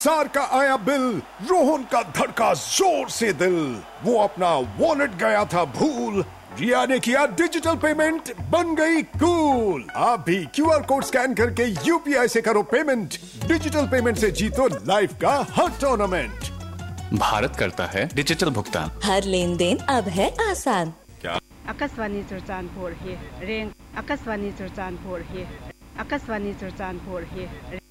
हजार का आया बिल, रोहन का धड़का जोर से दिल। वो अपना वॉलेट गया था भूल, रिया ने किया डिजिटल पेमेंट, बन गई कूल। आप भी क्यूआर कोड स्कैन करके यूपीआई से करो पेमेंट। डिजिटल पेमेंट से जीतो लाइफ का हर टूर्नामेंट। भारत करता है डिजिटल भुगतान। हर लेन देन अब है आसान। क्या आकाशवाणी चुरचानपुर है रेंग, आकाशवाणी चुरचानपुर है, आकाशवाणी चुरचानपुर है।